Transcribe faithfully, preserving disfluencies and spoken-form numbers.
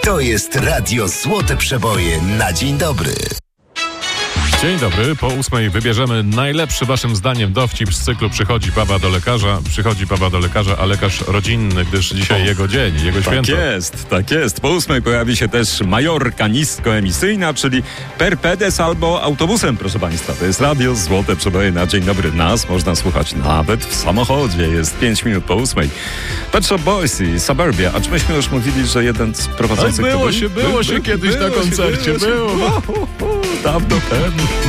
To jest Radio Złote Przeboje na dzień dobry. Dzień dobry, po ósmej wybierzemy najlepszy waszym zdaniem dowcip z cyklu Przychodzi baba do lekarza. Przychodzi baba do lekarza, a lekarz rodzinny, gdyż dzisiaj o, jego dzień, jego tak święto. Tak jest, tak jest. Po ósmej pojawi się też Majorka niskoemisyjna, czyli Perpedes albo autobusem, proszę państwa. To jest Radio Złote Przeboje na dzień dobry. Nas można słuchać nawet w samochodzie. Jest pięć minut po ósmej. Pet Shop Boys i Suburbia. A czy myśmy już mówili, że jeden z prowadzących... Oj, było to był? się, było By, się by, kiedyś było na się, koncercie, było. Się, było. było. Dawno temu.